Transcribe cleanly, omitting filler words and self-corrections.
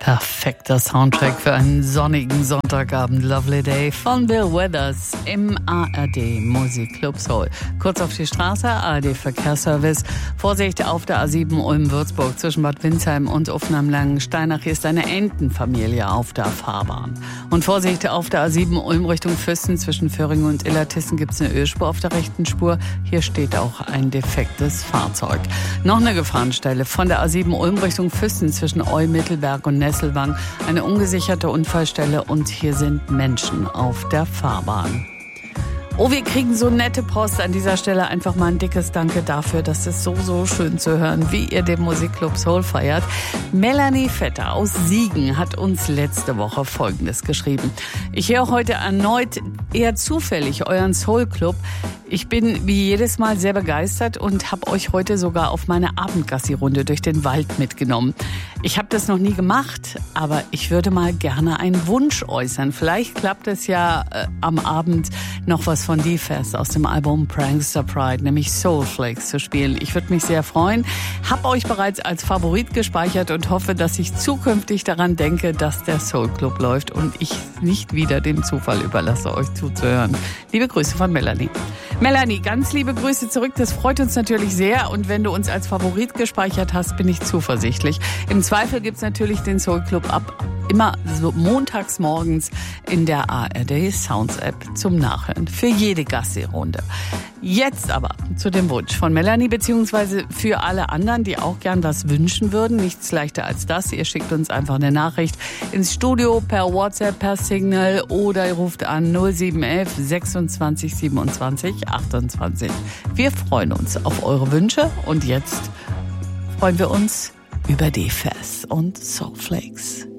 Perfekter Soundtrack für einen sonnigen Sonntagabend. Lovely Day von Bill Withers im ARD Musikclub Soul. Kurz auf die Straße, ARD Verkehrsservice. Vorsicht auf der A7 Ulm-Würzburg zwischen Bad Windsheim und Uffenheim-Langensteinach. Hier ist eine Entenfamilie auf der Fahrbahn. Und Vorsicht auf der A7 Ulm Richtung Füssen zwischen Föhringen und Illertissen gibt es eine Ölspur auf der rechten Spur. Hier steht auch ein defektes Fahrzeug. Noch eine Gefahrenstelle von der A7 Ulm Richtung Füssen zwischen Eu, Mittelberg und Nesselwang. Eine ungesicherte Unfallstelle und hier sind Menschen auf der Fahrbahn. Oh, wir kriegen so nette Post. An dieser Stelle einfach mal ein dickes Danke dafür, dass es so schön zu hören, wie ihr den Musikclub Soul feiert. Melanie Vetter aus Siegen hat uns letzte Woche Folgendes geschrieben. Ich höre heute erneut eher zufällig euren Soul Club. Ich bin wie jedes Mal sehr begeistert und habe euch heute sogar auf meine Abendgassi-Runde durch den Wald mitgenommen. Ich habe das noch nie gemacht, aber ich würde mal gerne einen Wunsch äußern. Vielleicht klappt es ja am Abend noch was von D-Fest aus dem Album Prankster Pride, nämlich Soul Flakes zu spielen. Ich würde mich sehr freuen. Hab euch bereits als Favorit gespeichert und hoffe, dass ich zukünftig daran denke, dass der Soul Club läuft und ich nicht wieder dem Zufall überlasse, euch zuzuhören. Liebe Grüße von Melanie. Melanie, ganz liebe Grüße zurück. Das freut uns natürlich sehr. Und wenn du uns als Favorit gespeichert hast, bin ich zuversichtlich. Im Zweifel gibt's natürlich den Soul Club ab immer so montags morgens in der ARD Sounds App zum Nachhören für jede Gassi-Runde. Jetzt aber zu dem Wunsch von Melanie beziehungsweise für alle anderen, die auch gern was wünschen würden. Nichts leichter als das. Ihr schickt uns einfach eine Nachricht ins Studio per WhatsApp, per Signal oder ihr ruft an 0711 26 27 28. Wir freuen uns auf eure Wünsche und jetzt freuen wir uns über D-Fest und Soul Flakes.